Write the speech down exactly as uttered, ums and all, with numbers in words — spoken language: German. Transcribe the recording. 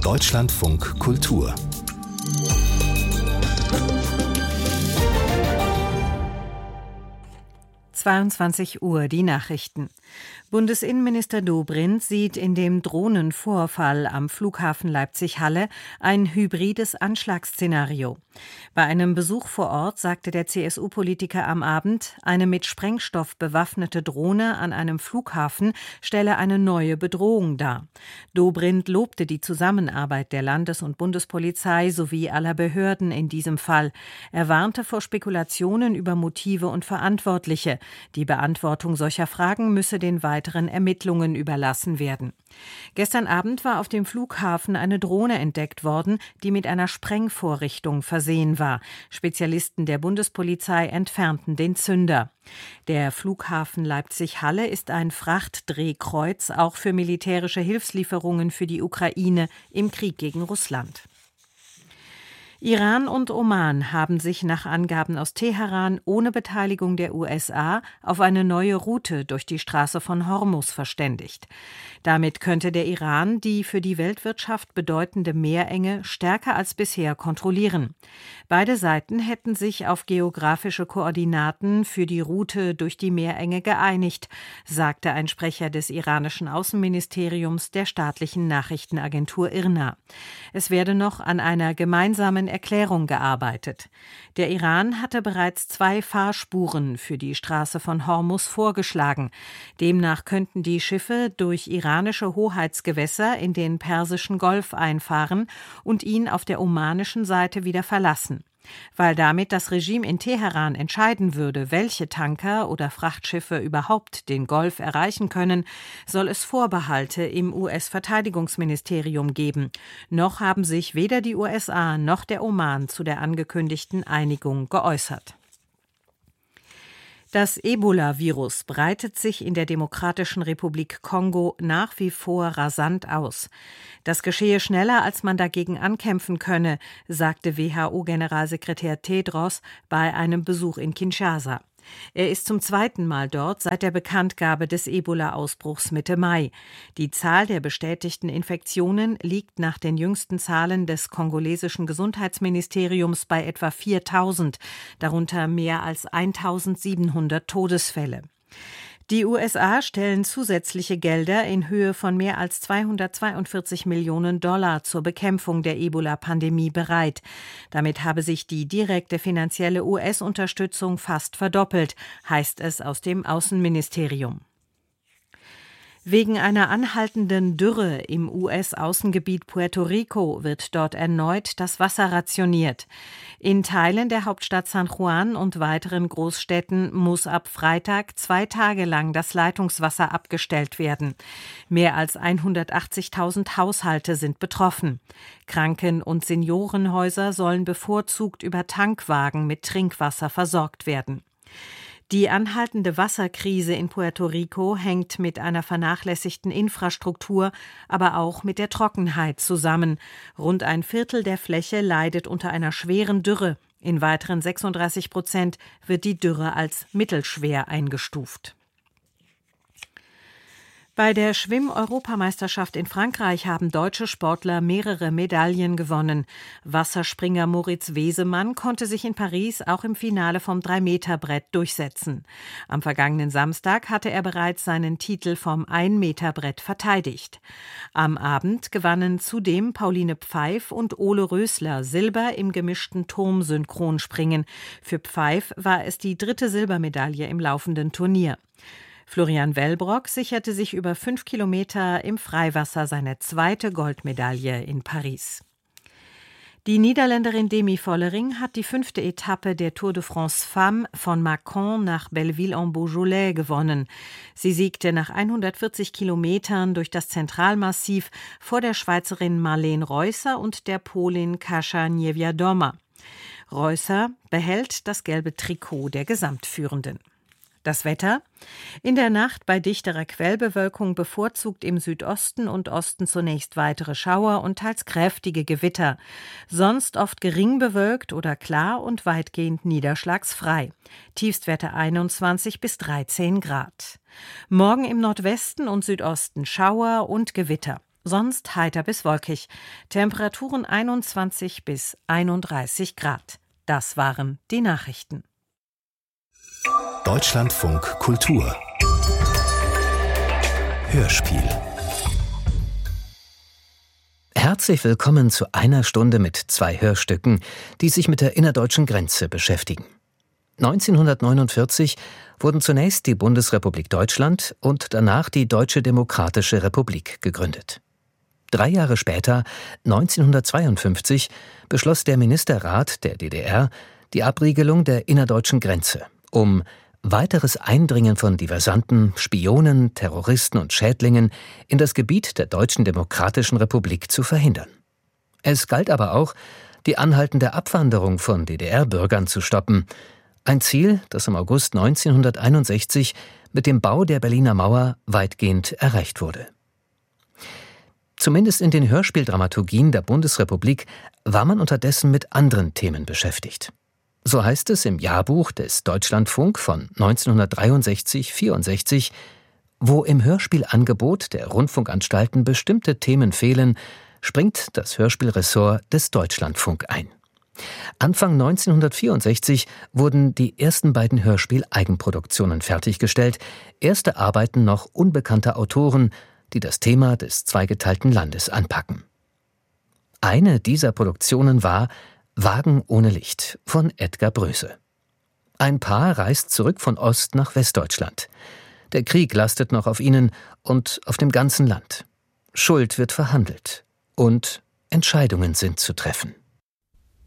Deutschlandfunk Kultur zweiundzwanzig Uhr, die Nachrichten. Bundesinnenminister Dobrindt sieht in dem Drohnenvorfall am Flughafen Leipzig-Halle ein hybrides Anschlagsszenario. Bei einem Besuch vor Ort sagte der C S U-Politiker am Abend, eine mit Sprengstoff bewaffnete Drohne an einem Flughafen stelle eine neue Bedrohung dar. Dobrindt lobte die Zusammenarbeit der Landes- und Bundespolizei sowie aller Behörden in diesem Fall. Er warnte vor Spekulationen über Motive und Verantwortliche. Die Beantwortung solcher Fragen müsse den weiteren Ermittlungen überlassen werden. Gestern Abend war auf dem Flughafen eine Drohne entdeckt worden, die mit einer Sprengvorrichtung versehen war. Spezialisten der Bundespolizei entfernten den Zünder. Der Flughafen Leipzig-Halle ist ein Frachtdrehkreuz, auch für militärische Hilfslieferungen für die Ukraine im Krieg gegen Russland. Iran und Oman haben sich nach Angaben aus Teheran ohne Beteiligung der U S A auf eine neue Route durch die Straße von Hormuz verständigt. Damit könnte der Iran die für die Weltwirtschaft bedeutende Meerenge stärker als bisher kontrollieren. Beide Seiten hätten sich auf geografische Koordinaten für die Route durch die Meerenge geeinigt, sagte ein Sprecher des iranischen Außenministeriums der staatlichen Nachrichtenagentur I R N A. Es werde noch an einer gemeinsamen Erklärung gearbeitet. Der Iran hatte bereits zwei Fahrspuren für die Straße von Hormuz vorgeschlagen. Demnach könnten die Schiffe durch iranische Hoheitsgewässer in den Persischen Golf einfahren und ihn auf der omanischen Seite wieder verlassen. Weil damit das Regime in Teheran entscheiden würde, welche Tanker oder Frachtschiffe überhaupt den Golf erreichen können, soll es Vorbehalte im U S-Verteidigungsministerium geben. Noch haben sich weder die U S A noch der Oman zu der angekündigten Einigung geäußert. Das Ebola-Virus breitet sich in der Demokratischen Republik Kongo nach wie vor rasant aus. Das geschehe schneller, als man dagegen ankämpfen könne, sagte W H O-Generalsekretär Tedros bei einem Besuch in Kinshasa. Er ist zum zweiten Mal dort seit der Bekanntgabe des Ebola-Ausbruchs Mitte Mai. Die Zahl der bestätigten Infektionen liegt nach den jüngsten Zahlen des kongolesischen Gesundheitsministeriums bei etwa viertausend, darunter mehr als eintausendsiebenhundert Todesfälle. Die U S A stellen zusätzliche Gelder in Höhe von mehr als zweihundertzweiundvierzig Millionen Dollar zur Bekämpfung der Ebola-Pandemie bereit. Damit habe sich die direkte finanzielle U S-Unterstützung fast verdoppelt, heißt es aus dem Außenministerium. Wegen einer anhaltenden Dürre im U S-Außengebiet Puerto Rico wird dort erneut das Wasser rationiert. In Teilen der Hauptstadt San Juan und weiteren Großstädten muss ab Freitag zwei Tage lang das Leitungswasser abgestellt werden. Mehr als hundertachtzigtausend Haushalte sind betroffen. Kranken- und Seniorenhäuser sollen bevorzugt über Tankwagen mit Trinkwasser versorgt werden. Die anhaltende Wasserkrise in Puerto Rico hängt mit einer vernachlässigten Infrastruktur, aber auch mit der Trockenheit zusammen. Rund ein Viertel der Fläche leidet unter einer schweren Dürre. In weiteren sechsunddreißig Prozent wird die Dürre als mittelschwer eingestuft. Bei der Schwimm-Europameisterschaft in Frankreich haben deutsche Sportler mehrere Medaillen gewonnen. Wasserspringer Moritz Wesemann konnte sich in Paris auch im Finale vom drei Meter Brett durchsetzen. Am vergangenen Samstag hatte er bereits seinen Titel vom ein Meter Brett verteidigt. Am Abend gewannen zudem Pauline Pfeif und Ole Rösler Silber im gemischten Turm-Synchronspringen. Für Pfeif war es die dritte Silbermedaille im laufenden Turnier. Florian Wellbrock sicherte sich über fünf Kilometer im Freiwasser seine zweite Goldmedaille in Paris. Die Niederländerin Demi Vollering hat die fünfte Etappe der Tour de France Femmes von Mâcon nach Belleville-en-Beaujolais gewonnen. Sie siegte nach hundertvierzig Kilometern durch das Zentralmassiv vor der Schweizerin Marlene Reusser und der Polin Kasia Niewiadoma. Reusser behält das gelbe Trikot der Gesamtführenden. Das Wetter? In der Nacht bei dichterer Quellbewölkung bevorzugt im Südosten und Osten zunächst weitere Schauer und teils kräftige Gewitter. Sonst oft gering bewölkt oder klar und weitgehend niederschlagsfrei. Tiefstwerte einundzwanzig bis dreizehn Grad. Morgen im Nordwesten und Südosten Schauer und Gewitter. sonst heiter bis wolkig. Temperaturen einundzwanzig bis einunddreißig Grad. Das waren die Nachrichten. Deutschlandfunk Kultur Hörspiel. Herzlich willkommen zu einer Stunde mit zwei Hörstücken, die sich mit der innerdeutschen Grenze beschäftigen. neunzehnhundertneunundvierzig wurden zunächst die Bundesrepublik Deutschland und danach die Deutsche Demokratische Republik gegründet. Drei Jahre später, neunzehnhundertzweiundfünfzig, beschloss der Ministerrat der D D R die Abriegelung der innerdeutschen Grenze, um weiteres Eindringen von Diversanten, Spionen, Terroristen und Schädlingen in das Gebiet der Deutschen Demokratischen Republik zu verhindern. Es galt aber auch, die anhaltende Abwanderung von D D R-Bürgern zu stoppen, ein Ziel, das im August neunzehnhunderteinundsechzig mit dem Bau der Berliner Mauer weitgehend erreicht wurde. Zumindest in den Hörspieldramaturgien der Bundesrepublik war man unterdessen mit anderen Themen beschäftigt. So heißt es im Jahrbuch des Deutschlandfunk von neunzehnhundertdreiundsechzig vierundsechzig, wo im Hörspielangebot der Rundfunkanstalten bestimmte Themen fehlen, springt das Hörspielressort des Deutschlandfunk ein. Anfang neunzehnhundertvierundsechzig wurden die ersten beiden Hörspiel-Eigenproduktionen fertiggestellt, erste Arbeiten noch unbekannter Autoren, die das Thema des zweigeteilten Landes anpacken. Eine dieser Produktionen war Wagen ohne Licht von Edgar Bröse. Ein Paar reist zurück von Ost nach Westdeutschland. Der Krieg lastet noch auf ihnen und auf dem ganzen Land. Schuld wird verhandelt und Entscheidungen sind zu treffen.